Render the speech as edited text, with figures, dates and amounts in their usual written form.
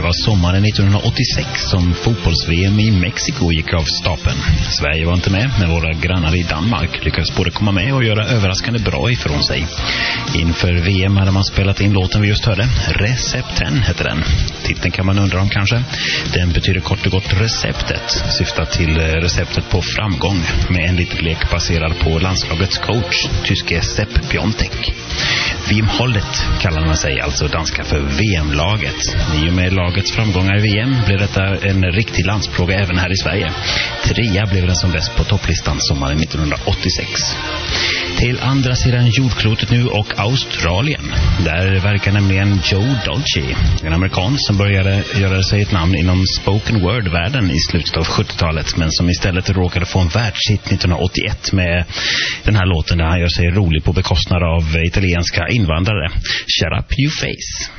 var sommaren 1986 som fotbolls-VM i Mexiko gick av stapeln. Sverige var inte med, men våra grannar i Danmark lyckades både komma med och göra överraskande bra ifrån sig. Inför VM hade man spelat in låten vi just hörde. Recepten heter den. Titeln kan man undra om kanske. Den betyder kort och gott receptet, syftar till receptet på framgång, med en liten lek baserad på landslagets coach, tyske Sepp Piontek. Wim Holdet kallar man sig, alltså danska för VM-laget. I och med lagets framgångar i VM blev detta en riktig landsfråga även här i Sverige. 3 blev den som bäst på topplistan sommaren 1986. Till andra sidan jordklotet nu och Australien. Där verkar nämligen Joe Dolce, en amerikan som började göra sig ett namn inom spoken word-världen i slutet av 70-talet, men som istället råkade få en världshit 1981 med den här låten där han gör sig rolig på bekostnad av italienska invandrare. Shut up you face.